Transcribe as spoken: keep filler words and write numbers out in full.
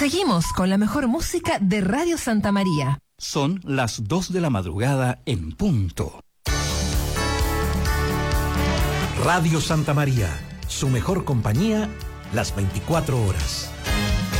seguimos con la mejor música de Radio Santa María. Son las dos de la madrugada en punto. Radio Santa María, su mejor compañía, las veinticuatro horas.